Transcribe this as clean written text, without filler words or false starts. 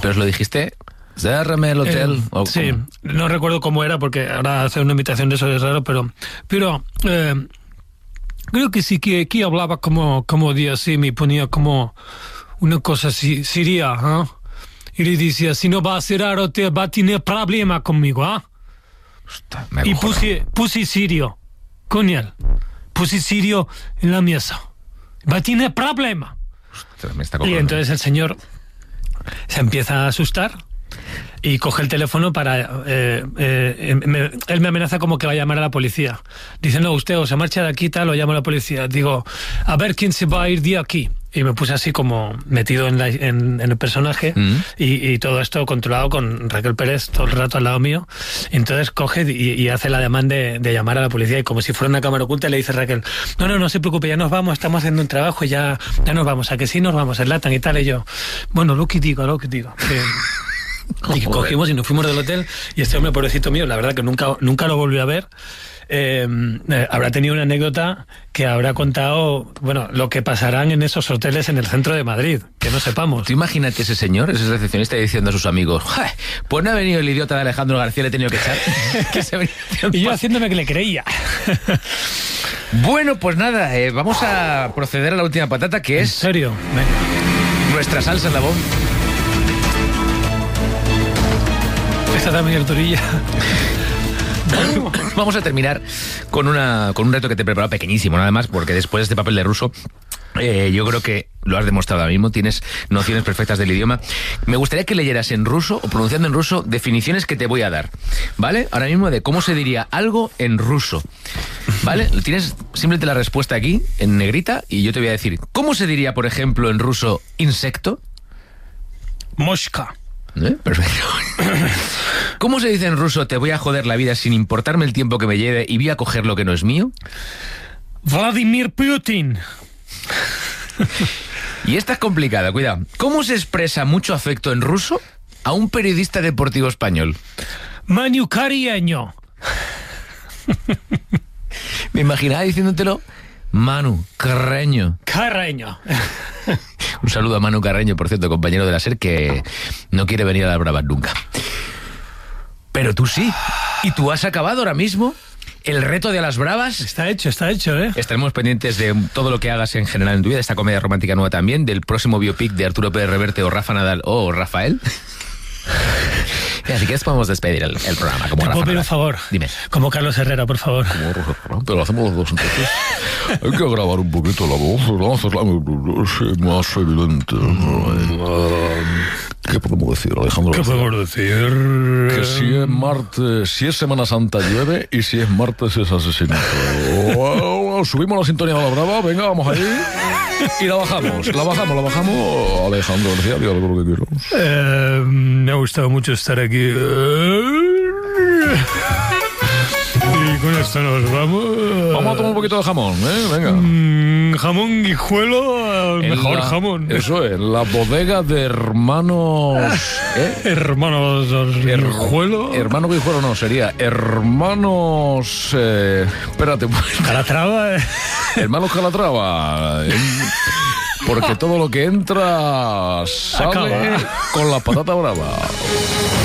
Entonces lo dijiste, cérrame el hotel. Sí, no recuerdo cómo era, porque ahora hacer una imitación de eso es raro, pero creo que sí que aquí hablaba como de así, me ponía como una cosa así, siria, ¿eh? Y le decía, si no va a cerrar hotel, va a tener problema conmigo, ¿ah? Y puse sirio con él. Puse sirio en la mesa. Va a tener problema. Y entonces el señor se empieza a asustar y coge el teléfono para... él me amenaza como que va a llamar a la policía. Dice, no, usted o se marcha de aquí tal o llama a la policía. Digo, a ver quién se va a ir de aquí. Y me puse así como metido en el personaje y todo esto controlado con Raquel Pérez todo el rato al lado mío. Entonces coge y hace el ademán de llamar a la policía y como si fuera una cámara oculta le dice Raquel, no se preocupe, ya nos vamos, estamos haciendo un trabajo y ya nos vamos, a que sí nos vamos, enlatan y tal. Y yo, bueno, lo que digo. Y cogimos y nos fuimos del hotel y este hombre, pobrecito mío, la verdad que nunca lo volví a ver. Habrá tenido una anécdota que habrá contado, bueno, lo que pasarán en esos hoteles en el centro de Madrid, que no sepamos. Tú imagínate ese señor, ese recepcionista, diciendo a sus amigos, pues no ha venido el idiota de Alejandro García, le he tenido que echar. Y yo haciéndome que le creía. Bueno, pues nada, vamos a proceder a la última patata, que es... ¿En serio? Nuestra salsa en la voz. Esta también es turilla. Vamos a terminar con un reto que te he preparado pequeñísimo, nada más, porque después de este papel de ruso, yo creo que lo has demostrado ahora mismo, tienes nociones perfectas del idioma. Me gustaría que leyeras en ruso, o pronunciando en ruso, definiciones que te voy a dar, ¿vale? Ahora mismo de cómo se diría algo en ruso, ¿vale? Tienes simplemente la respuesta aquí, en negrita, y yo te voy a decir, ¿cómo se diría, por ejemplo, en ruso, insecto? Mosca. Perfecto. ¿Cómo se dice en ruso, te voy a joder la vida sin importarme el tiempo que me lleve y voy a coger lo que no es mío? Vladimir Putin. Y esta es complicada, cuidado. ¿Cómo se expresa mucho afecto en ruso a un periodista deportivo español? Manu Carreño. Me imaginaba diciéndotelo, Manu Carreño. Un saludo a Manu Carreño, por cierto, compañero de la SER, que no quiere venir a las bravas nunca. Pero tú sí. Y tú has acabado ahora mismo el reto de las bravas. Está hecho, ¿eh? Estaremos pendientes de todo lo que hagas en general en tu vida, de esta comedia romántica nueva también, del próximo biopic de Arturo Pérez Reverte o Rafa Nadal o Rafael. Así que podemos despedir el programa. Como ¿te puedo pedir un favor? Dime. Como Carlos Herrera, por favor. Pero hacemos los dos entonces. Hay que grabar un poquito la voz, ¿no? Hacerla más evidente. ¿Qué podemos decir, Alejandro? ¿Qué podemos decir? Que si es martes, si es Semana Santa llueve y si es martes es asesinato. Subimos la sintonía de la brava, venga, vamos allí. Y la bajamos. Alejandro García, diga lo que quieras. Me ha gustado mucho estar aquí. Y con esto nos vamos. Vamos a tomar un poquito de jamón, venga. Jamón guijuelo, mejor jamón. Eso es, la bodega de hermanos... Hermanos Guijuelo. Hermanos Guijuelo no, sería hermanos... espérate. Calatrava. Hermanos Calatrava. Porque todo lo que entra sale acaba con la patata brava.